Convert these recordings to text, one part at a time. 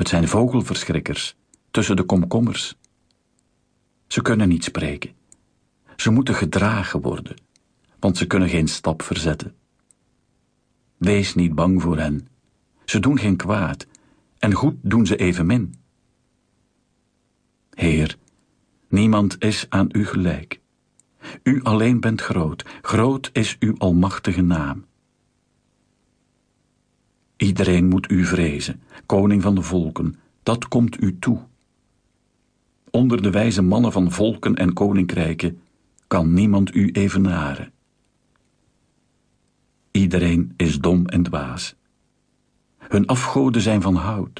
Het zijn vogelverschrikkers, tussen de komkommers. Ze kunnen niet spreken. Ze moeten gedragen worden, want ze kunnen geen stap verzetten. Wees niet bang voor hen. Ze doen geen kwaad, en goed doen ze evenmin. Heer, niemand is aan u gelijk. U alleen bent groot, groot is uw almachtige naam. Iedereen moet u vrezen, koning van de volken, dat komt u toe. Onder de wijze mannen van volken en koninkrijken kan niemand u evenaren. Iedereen is dom en dwaas. Hun afgoden zijn van hout.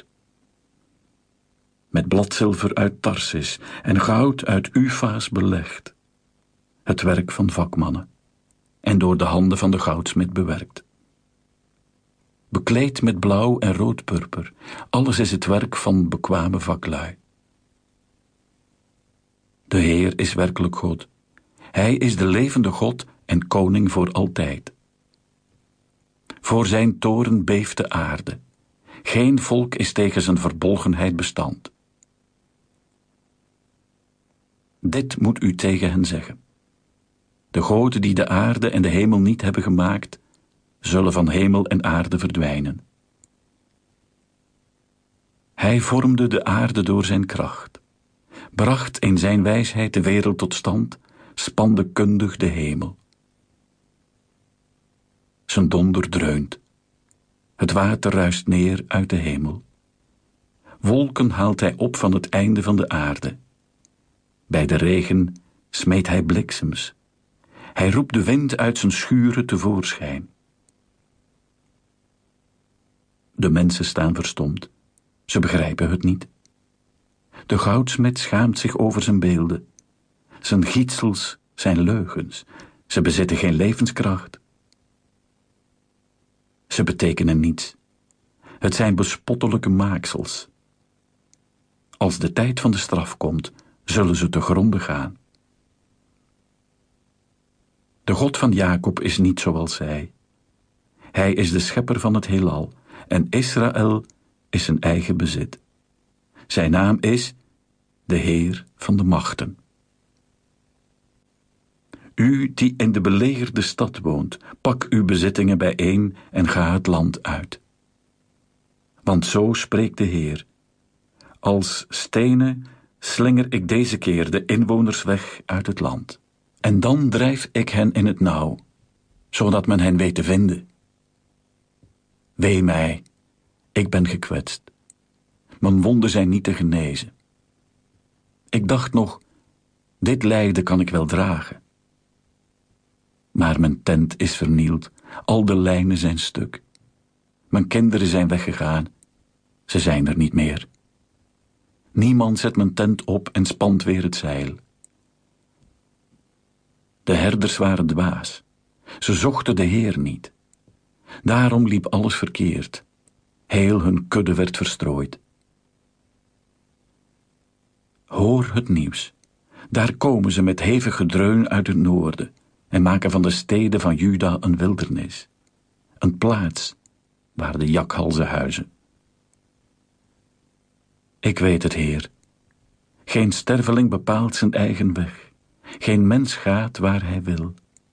Met bladzilver uit Tarsis en goud uit Ufa's belegd. Het werk van vakmannen en door de handen van de goudsmid bewerkt. Bekleed met blauw en rood purper, alles is het werk van bekwame vaklui. De Heer is werkelijk God. Hij is de levende God en koning voor altijd. Voor zijn toren beeft de aarde. Geen volk is tegen zijn verbolgenheid bestand. Dit moet u tegen hen zeggen. De goden die de aarde en de hemel niet hebben gemaakt, zullen van hemel en aarde verdwijnen. Hij vormde de aarde door zijn kracht, bracht in zijn wijsheid de wereld tot stand, spande kundig de hemel. Zijn donder dreunt, het water ruist neer uit de hemel. Wolken haalt hij op van het einde van de aarde. Bij de regen smeet hij bliksems. Hij roept de wind uit zijn schuren tevoorschijn. De mensen staan verstomd. Ze begrijpen het niet. De goudsmid schaamt zich over zijn beelden. Zijn gietsels zijn leugens. Ze bezitten geen levenskracht. Ze betekenen niets. Het zijn bespottelijke maaksels. Als de tijd van de straf komt, zullen ze te gronde gaan. De God van Jacob is niet zoals zij. Hij is de schepper van het heelal en Israël is zijn eigen bezit. Zijn naam is de Heer van de machten. U die in de belegerde stad woont, pak uw bezittingen bijeen en ga het land uit. Want zo spreekt de Heer. Als stenen slinger ik deze keer de inwoners weg uit het land. En dan drijf ik hen in het nauw, zodat men hen weet te vinden. Wee mij, ik ben gekwetst. Mijn wonden zijn niet te genezen. Ik dacht nog, dit lijden kan ik wel dragen. Maar mijn tent is vernield, al de lijnen zijn stuk. Mijn kinderen zijn weggegaan, ze zijn er niet meer. Niemand zet mijn tent op en spant weer het zeil. De herders waren dwaas. Ze zochten de Heer niet. Daarom liep alles verkeerd. Heel hun kudde werd verstrooid. Hoor het nieuws. Daar komen ze met hevig gedreun uit het noorden en maken van de steden van Juda een wildernis. Een plaats waar de jakhalzen huizen. Ik weet het, Heer. Geen sterveling bepaalt zijn eigen weg. Geen mens gaat waar hij wil.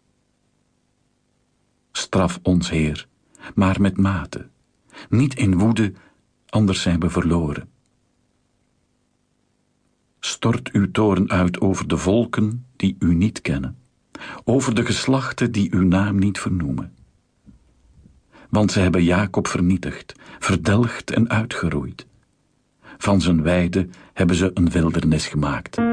Straf ons, Heer, maar met mate. Niet in woede, anders zijn we verloren. Stort uw toorn uit over de volken die u niet kennen, over de geslachten die uw naam niet vernoemen. Want ze hebben Jacob vernietigd, verdelgd en uitgeroeid. Van zijn weide hebben ze een wildernis gemaakt.